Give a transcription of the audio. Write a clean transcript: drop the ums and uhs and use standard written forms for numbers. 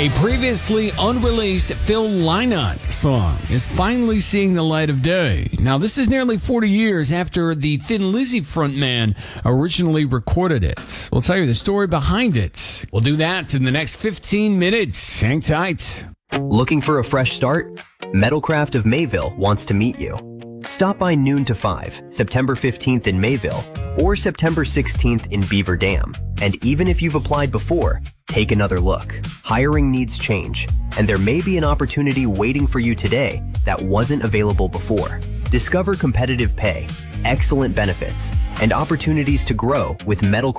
A previously unreleased Phil Lynott song is finally seeing the light of day. Now, this is nearly 40 years after the Thin Lizzy frontman originally recorded it. We'll tell you the story behind it. We'll do that in the next 15 minutes. Hang tight. Looking for a fresh start? Metalcraft of Mayville wants to meet you. Stop by noon to 5, September 15th in Mayville, or September 16th in Beaver Dam. And even if you've applied before, take another look. Hiring needs change, and there may be an opportunity waiting for you today that wasn't available before. Discover competitive pay, excellent benefits, and opportunities to grow with Metalcraft